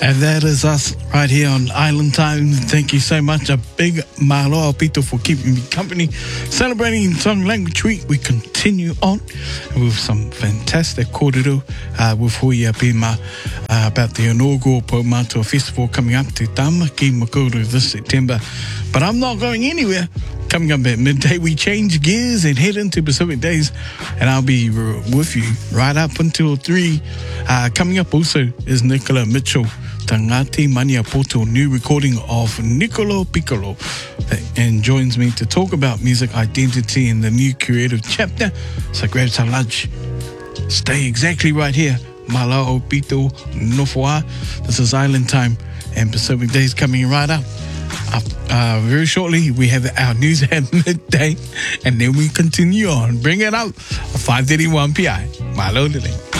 And that is us right here on Island Time. Thank you so much. A big mahalo pito for keeping me company. Celebrating Tongue Language Week, we continue on with some fantastic kōrero with Hoia Pima about the inaugural Paumatua Festival coming up to Tamaki Makaurau this September. But I'm not going anywhere. Coming up at midday, we change gears and head into Pacific Days, and I'll be with you right up until 3. Coming up also is Nicola Mitchell, Tangati Maniapoto, new recording of Niccolo Piccolo, and joins me to talk about music identity in the new creative chapter. So grab some lunch. Stay exactly right here. Malao Pito Nofua. This is Island Time, and Pacific Days coming right up. Very shortly, we have our news at midday, and then we continue on. Bring it up. 5:31 PI. Malo Lily.